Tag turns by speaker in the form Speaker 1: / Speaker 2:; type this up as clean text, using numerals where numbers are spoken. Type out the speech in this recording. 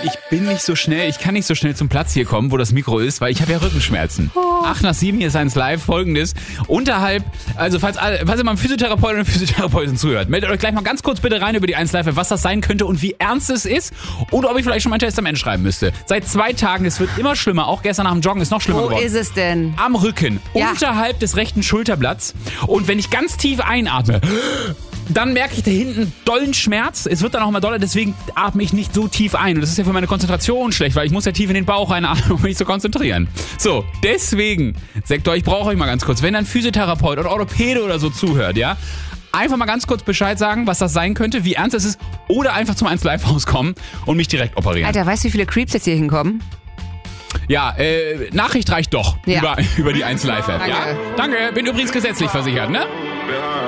Speaker 1: ich bin nicht so schnell, ich kann nicht so schnell zum Platz hier kommen, wo das Mikro ist, weil ich habe ja Rückenschmerzen. 8 nach 7, hier ist eins live, folgendes. Unterhalb, also falls ihr mal einen Physiotherapeut oder eine Physiotherapeutin zuhört, meldet euch gleich mal ganz kurz bitte rein über die 1 live, was das sein könnte und wie ernst es ist und ob ich vielleicht schon mal ein Testament schreiben müsste. Seit 2 Tagen, es wird immer schlimmer, auch gestern nach dem Joggen ist noch schlimmer geworden.
Speaker 2: Wo ist es denn?
Speaker 1: Am Rücken,
Speaker 2: Ja.
Speaker 1: unterhalb des rechten Schulterblatts und wenn ich ganz tief einatme, dann merke ich da hinten dollen Schmerz. Es wird dann auch mal doller, deswegen atme ich nicht so tief ein. Und das ist ja für meine Konzentration schlecht, weil ich muss ja tief in den Bauch einatmen, um mich zu konzentrieren. So, deswegen, Sektor, ich brauche euch mal ganz kurz, wenn ein Physiotherapeut oder Orthopäde oder so zuhört, ja, einfach mal ganz kurz Bescheid sagen, was das sein könnte, wie ernst es ist, oder einfach zum 1 Live rauskommen und mich direkt operieren.
Speaker 2: Alter, weißt du, wie viele Creeps jetzt hier hinkommen?
Speaker 1: Ja, Nachricht reicht doch
Speaker 2: Ja.
Speaker 1: über die 1 Live App. Ja? Danke, bin übrigens gesetzlich versichert, ne?